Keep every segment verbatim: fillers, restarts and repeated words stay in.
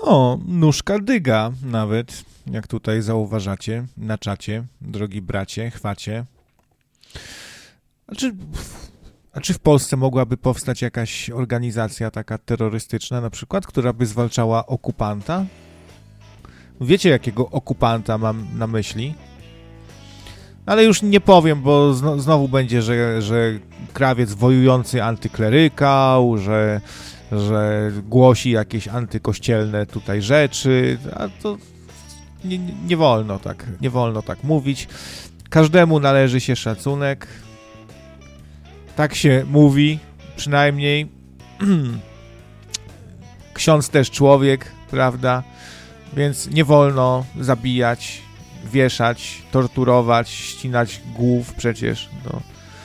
O, nóżka dyga nawet, jak tutaj zauważacie na czacie, drogi bracie, chwacie. A czy, a czy w Polsce mogłaby powstać jakaś organizacja taka terrorystyczna na przykład, która by zwalczała okupanta? Wiecie, jakiego okupanta mam na myśli? Ale już nie powiem, bo zno, znowu będzie, że, że krawiec wojujący antyklerykał, że, że głosi jakieś antykościelne tutaj rzeczy, a to nie, nie wolno tak, nie wolno tak mówić. Każdemu należy się szacunek. Tak się mówi, przynajmniej. Ksiądz też człowiek, prawda? Więc nie wolno zabijać, wieszać, torturować, ścinać głów przecież. No,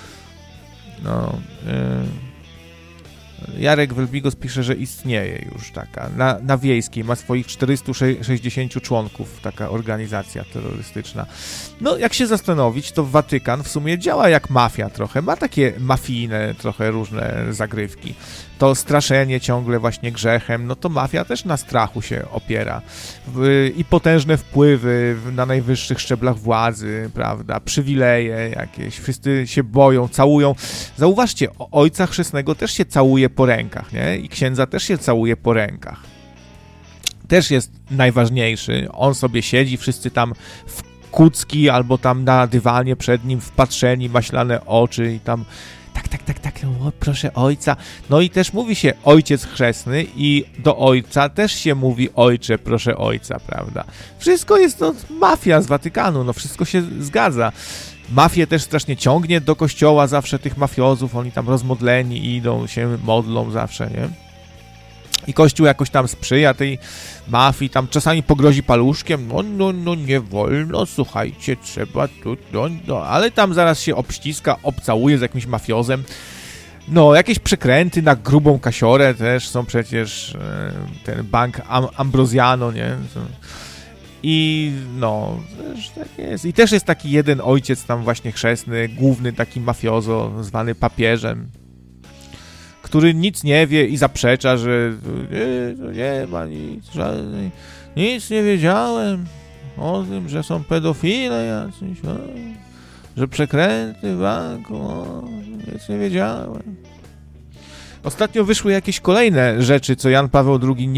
no, yy. Jarek Welbigos pisze, że istnieje już taka. Na, na Wiejskiej ma swoich czterystu sześćdziesięciu członków taka organizacja terrorystyczna. No, jak się zastanowić, to Watykan w sumie działa jak mafia trochę. Ma takie mafijne trochę różne zagrywki. To straszenie ciągle właśnie grzechem, no to mafia też na strachu się opiera. I potężne wpływy na najwyższych szczeblach władzy, prawda, przywileje jakieś, wszyscy się boją, całują. Zauważcie, ojca chrzestnego też się całuje po rękach, nie? I księdza też się całuje po rękach. Też jest najważniejszy. On sobie siedzi, wszyscy tam w kucki albo tam na dywanie przed nim wpatrzeni, maślane oczy i tam tak, tak, tak, tak, no, proszę ojca. No i też mówi się ojciec chrzestny i do ojca też się mówi ojcze, proszę ojca, prawda? Wszystko jest to mafia z Watykanu, no wszystko się zgadza. Mafię też strasznie ciągnie do kościoła zawsze tych mafiozów, oni tam rozmodleni idą, się modlą zawsze, nie? I Kościół jakoś tam sprzyja tej mafii, tam czasami pogrozi paluszkiem, no, no, no, nie wolno, słuchajcie, trzeba tu, no, no, ale tam zaraz się obściska, obcałuje z jakimś mafiozem. No, jakieś przekręty na grubą kasiorę też są przecież, e, ten bank Am- Ambrosiano, nie? I no, też tak jest. I też jest taki jeden ojciec tam właśnie chrzestny, główny taki mafiozo, zwany papieżem, który nic nie wie i zaprzecza, że nie, nie ma nic, żadnej, nic nie wiedziałem o tym, że są pedofile jacyś, o, że przekręty w banku, o, nic nie wiedziałem. Ostatnio wyszły jakieś kolejne rzeczy, co Jan Paweł drugi nie